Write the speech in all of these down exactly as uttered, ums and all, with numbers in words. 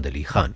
محمد علی خان۔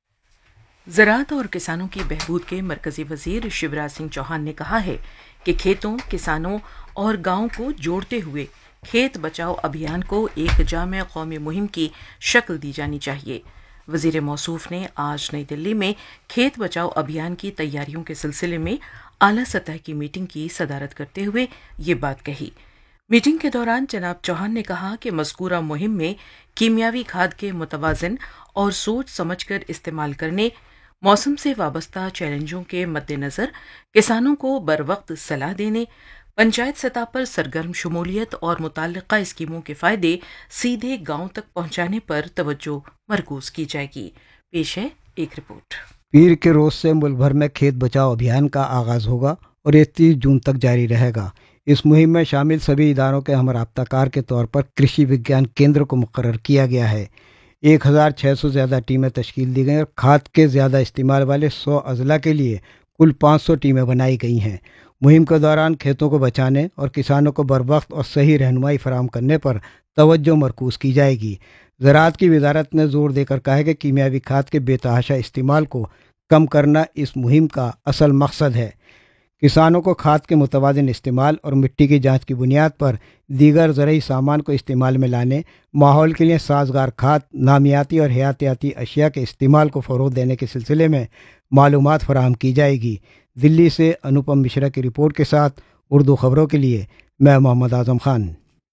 زراعت اور کسانوں کی بہبود کے مرکزی وزیر شیوراج سنگھ چوہان نے کہا ہے کہ کھیتوں، کسانوں اور گاؤں کو جوڑتے ہوئے کھیت بچاؤ ابھیان کو ایک جامع قومی مہم کی شکل دی جانی چاہیے۔ وزیر موصوف نے آج نئی دلی میں کھیت بچاؤ ابھیان کی تیاریوں کے سلسلے میں اعلیٰ سطح کی میٹنگ کی صدارت کرتے ہوئے یہ بات کہی۔ میٹنگ کے دوران جناب چوہان نے کہا کہ مذکورہ مہم میں کیمیاوی کھاد کے متوازن اور سوچ سمجھ کر استعمال کرنے، موسم سے وابستہ چیلنجوں کے مد نظر کسانوں کو بروقت صلاح دینے، پنچایت سطح پر سرگرم شمولیت اور متعلقہ اسکیموں کے فائدے سیدھے گاؤں تک پہنچانے پر توجہ مرکوز کی جائے گی۔ پیش ہے ایک رپورٹ۔ پیر کے روز سے ملک بھر میں کھیت بچاؤ ابھیان کا آغاز ہوگا اور یہ تیس جون تک جاری رہے گا۔ اس مہم میں شامل سبھی اداروں کے ہم رابطہ کار کے طور پر کرشی وگیان کیندر کو مقرر کیا گیا ہے۔ ایک ہزار چھ سو زیادہ ٹیمیں تشکیل دی گئیں اور کھاد کے زیادہ استعمال والے سو اضلاع کے لیے کل پانچ سو ٹیمیں بنائی گئی ہیں۔ مہم کے دوران کھیتوں کو بچانے اور کسانوں کو بروقت اور صحیح رہنمائی فراہم کرنے پر توجہ مرکوز کی جائے گی۔ زراعت کی وزارت نے زور دے کر کہا ہے کہ کیمیاوی کھاد کے بے تحاشا استعمال کو کم کرنا اس مہم کا اصل مقصد ہے۔ کسانوں کو کھاد کے متوازن استعمال اور مٹی کی جانچ کی بنیاد پر دیگر زرعی سامان کو استعمال میں لانے، ماحول کے لیے سازگار کھاد، نامیاتی اور حیاتیاتی اشیاء کے استعمال کو فروغ دینے کے سلسلے میں معلومات فراہم کی جائے گی۔ دلی سے انوپم مشرا کی رپورٹ کے ساتھ اردو خبروں کے لیے میں محمد اعظم خان۔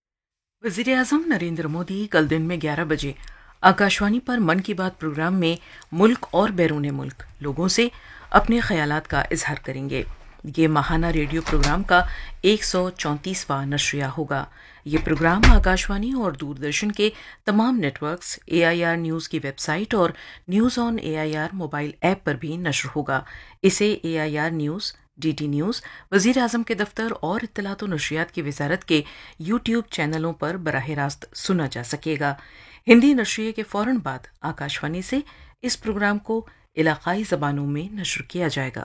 وزیر اعظم نریندر مودی کل دن میں گیارہ بجے آکاشوانی پر من کی بات پروگرام میں ملک اور بیرون ملک لوگوں سے اپنے خیالات کا اظہار کریں گے۔ یہ ماہانہ ریڈیو پروگرام کا ایک سو چونتیسواں نشریہ ہوگا۔ یہ پروگرام آکاشوانی اور دوردرشن کے تمام net works, a I R news کی ویب سائٹ اور news on a I R mobile app پر بھی نشر ہوگا۔ اسے اے I R news, D D news, وزیر اعظم کے دفتر اور اطلاعات و نشریات کی وزارت کے یوٹیوب چینلوں پر براہ راست سنا جا سکے گا۔ ہندی نشریے کے فوراً بعد آکاشوانی سے اس پروگرام کو علاقائی زبانوں میں نشر کیا جائے گا۔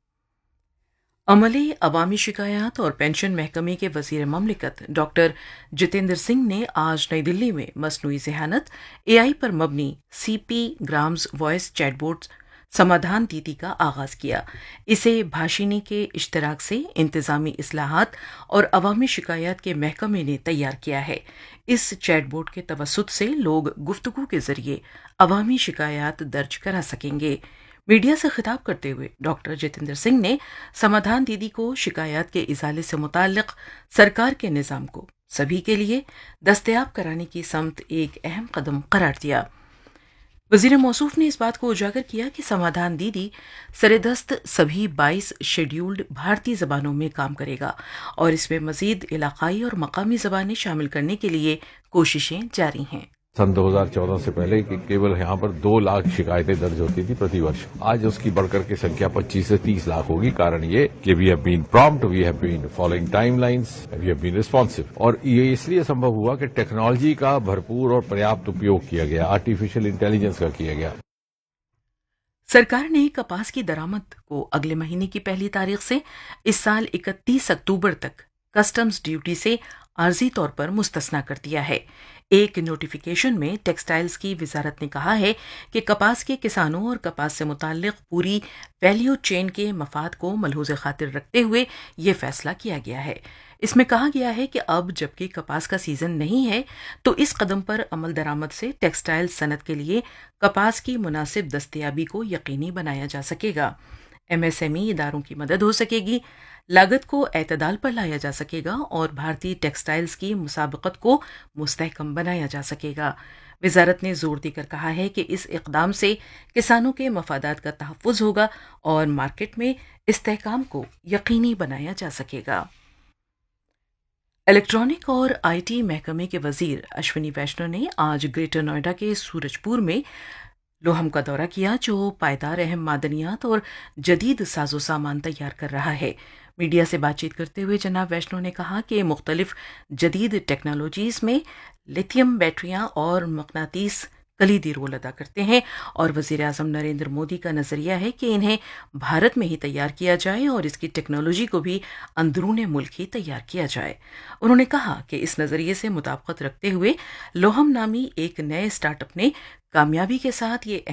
عملے، عوامی شکایات اور پینشن محکمے کے وزیر مملکت ڈاکٹر جتیندر سنگھ نے آج نئی دلی میں مصنوعی ذہانت اے آئی پر مبنی سی پی گرامز وائس چیٹ بوٹ سمادھان دیدی کا آغاز کیا۔ اسے بھاشینی کے اشتراک سے انتظامی اصلاحات اور عوامی شکایات کے محکمے نے تیار کیا ہے۔ اس چیٹ بوٹ کے توسط سے لوگ گفتگو کے ذریعے عوامی شکایات درج کرا سکیں گے۔ میڈیا سے خطاب کرتے ہوئے ڈاکٹر جتیندر سنگھ نے سمادھان دیدی کو شکایات کے ازالے سے متعلق سرکار کے نظام کو سبھی کے لیے دستیاب کرانے کی سمت ایک اہم قدم قرار دیا۔ وزیر موصوف نے اس بات کو اجاگر کیا کہ سمادھان دیدی سردست سبھی بائیس شیڈیولڈ بھارتی زبانوں میں کام کرے گا اور اس میں مزید علاقائی اور مقامی زبانیں شامل کرنے کے لیے کوششیں جاری ہیں۔ سن دو ہزار چودہ سے پہلے کیول یہاں پر دو لاکھ شکایتیں درج ہوتی تھی پرتی ورش، آج اس کی بڑھ کر کے سنکھیا پچیس سے تیس لاکھ ہوگی۔ کارن یہ کہ we have been prompt, we have been following time lines, we have been responsive, اور یہ اس لیے سمبھو ہوا کہ ٹیکنالوجی کا بھرپور اور پریاپت اپیوگ کیا گیا، آرٹیفیشل انٹیلیجنس کا کیا گیا۔ سرکار نے کپاس کی درآمد کو اگلے مہینے کی پہلی تاریخ سے اس سال اکتیس اکتوبر تک کسٹمز ڈیوٹی سے عارضی طور پر مستثنیٰ کر دیا ہے۔ ایک نوٹیفیکیشن میں ٹیکسٹائلز کی وزارت نے کہا ہے کہ کپاس کے کسانوں اور کپاس سے متعلق پوری ویلیو چین کے مفاد کو ملحوظ خاطر رکھتے ہوئے یہ فیصلہ کیا گیا ہے۔ اس میں کہا گیا ہے کہ اب جبکہ کپاس کا سیزن نہیں ہے تو اس قدم پر عمل درآمد سے ٹیکسٹائل صنعت کے لیے کپاس کی مناسب دستیابی کو یقینی بنایا جا سکے گا۔ ایم ایس ایم ای اداروں کی مدد ہو سکے گی، لاگت کو اعتدال پر لایا جا سکے گا اور بھارتی ٹیکسٹائلز کی مسابقت کو مستحکم بنایا جا سکے گا۔ وزارت نے زور دے کر کہا ہے کہ اس اقدام سے کسانوں کے مفادات کا تحفظ ہوگا اور مارکیٹ میں استحکام کو یقینی بنایا جا سکے گا۔ الیکٹرانک اور آئی ٹی محکمے کے وزیر اشونی ویشنو نے آج گریٹر نوئیڈا کے سورج پور میں لوہم کا دورہ کیا، جو پائیدار اہم معدنیات اور جدید ساز و سامان تیار کر رہا ہے۔ میڈیا سے بات چیت کرتے ہوئے جناب ویشنو نے کہا کہ مختلف جدید ٹیکنالوجیز میں لیتھیم بیٹریاں اور مقناطیس کلیدی رول ادا کرتے ہیں اور وزیر اعظم نریندر مودی کا نظریہ ہے کہ انہیں بھارت میں ہی تیار کیا جائے اور اس کی ٹیکنالوجی کو بھی اندرون ملک ہی تیار کیا جائے۔ انہوں نے کہا کہ اس نظریے سے مطابقت رکھتے ہوئے لوہم نامی ایک نئے اسٹارٹ اپ نے کامیابی کے ساتھ یہ